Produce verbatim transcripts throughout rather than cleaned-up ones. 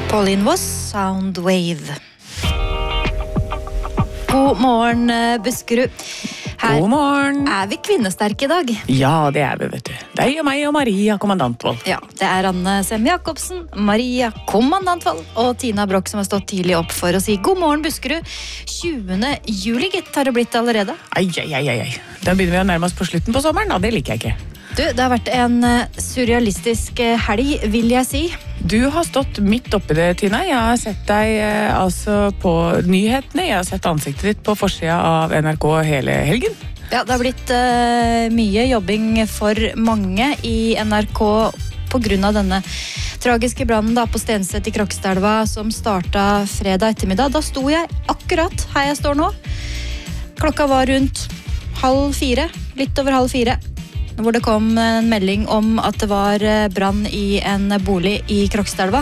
Pauline Voss, Soundwave. God morgen, Buskerud. Her God morgen. Er vi kvinnesterke i dag? Ja, det er vi, vet du. Deg og meg og Maria Kommandantvold. Ja, det er Anne Sem Jacobsen, Maria Kommandantvold og Tina Brock som har stått tidlig opp for å si god morgen, Buskerud. tjuende juli, gitt, har det blitt allerede. Ai, ai, ai, ai. Da begynner vi å nærme oss på slutten på sommeren, og det liker jeg ikke. Du, det har vært en surrealistisk helg, vil jeg si. Du har stått midt oppi det, Tina. Jeg har sett deg eh, altså på nyhetene. Jeg har sett ansiktet ditt på forsida av N R K hele helgen. Ja, det har blitt uh, mye jobbing for mange i N R K på grunn av denne tragiske brannen da, på Stenset i Krokstadelva som starta fredag ettermiddag. Da sto jeg akkurat her jeg står nå. Klokka var rundt halv fire, litt over halv fire, hvor det kom en melding om at det var brann i en bolig i Krokstadelva.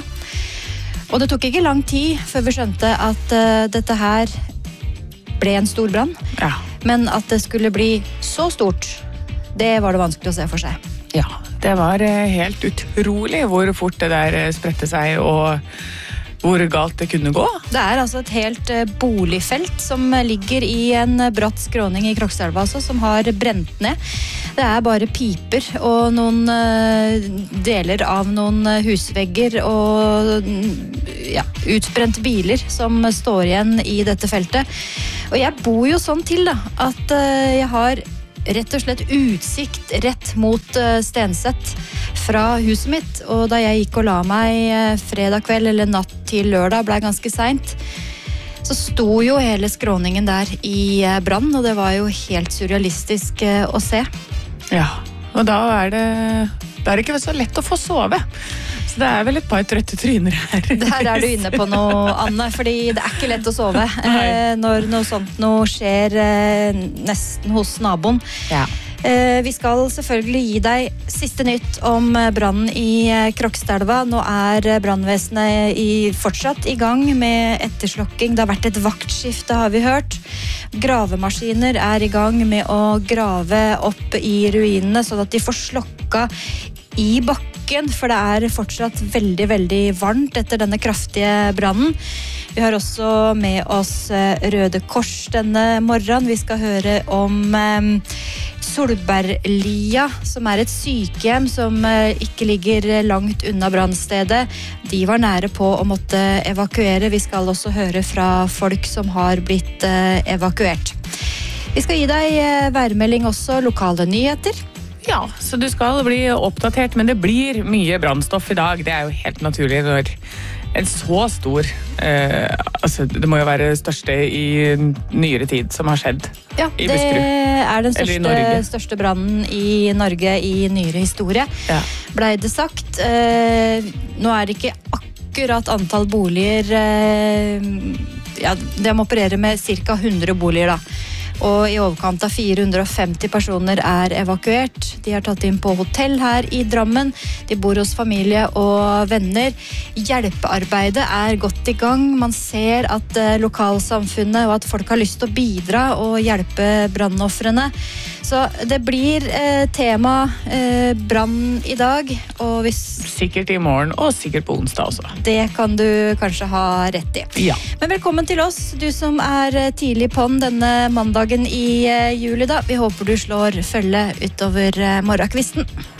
Og det tok ikke lang tid før vi skjønte at uh, dette her ble en stor brann. Ja. Men at det skulle bli så stort, det var det vanskelig å se for seg. Ja, det var eh, helt utrolig hvor fort det der eh, spredte seg, og hvor galt det kunne gå. Det er altså et helt uh, boligfelt som ligger i en uh, bratt skråning i Krokstadelva, altså, som har brent ned. Det er bare piper og noen uh, deler av noen uh, husvegger og ja, utbrente biler som står igjen i dette feltet. Og jeg bor jo sånn til da, at uh, jeg har rett og slett utsikt rett mot uh, Stenset fra huset mitt. Og da jeg gikk og la meg uh, fredag kveld eller natt til lørdag, ble ganske sent, så sto jo hele skråningen der i uh, brann, og det var jo helt surrealistisk uh, å se. Ja, og da er det, da er det ikke så lett å få sove. Så det er vel et par trøtte tryner her. Der er du inne på noe, Anne, fordi det er ikke lett å sove eh, når noe sånt noe skjer eh, nesten hos naboen. Ja. Eh, vi skal selvfølgelig gi deg siste nytt om brannen i eh, Krokstadelva. Nå er brannvesenet i, fortsatt i gang med etterslokking. Det har vært et vaktskifte, har vi hørt. Gravemaskiner er i gang med å grave opp i ruinene, sånn at de får slokka i bakken, for det er fortsatt veldig, veldig varmt etter denne kraftige brannen. Vi har også med oss Røde Kors denne morgenen. Vi skal høre om eh, Solberglia, som er et sykehjem som eh, ikke ligger langt unna brannstedet. De var nære på å måtte evakuere. Vi skal også høre fra folk som har blitt eh, evakuert. Vi skal gi deg eh, værmelding også, lokale nyheter. Ja, så du skal bli oppdatert, men det blir mye brannstoff i dag. Det er jo helt naturlig når en så stor, eh, altså det må jo være det største i nyere tid som har skjedd ja, i Buskerud. Det er den største, i største brannen i Norge i nyere historie, ja. Ble det sagt. Eh, nå er det ikke akkurat antall boliger, eh, ja, de opererer med cirka hundre boliger da. Og i overkant av fire hundre og femti personer er evakuert. De er tatt inn på hotell her i Drammen. De bor hos familie og venner. Hjelpearbeidet er godt i gang. Man ser at eh, lokalsamfunnet og at folk har lyst til å bidra og hjelpe brannoffrene. Så det blir eh, tema eh, brann i dag. Og hvis sikkert i morgen, og sikkert på onsdag også. Det kan du kanskje ha rett i. Ja. Men velkommen til oss, du som er tidlig på'n denne mandagen i juli da. Vi håper du slår følge utover morgenkvisten.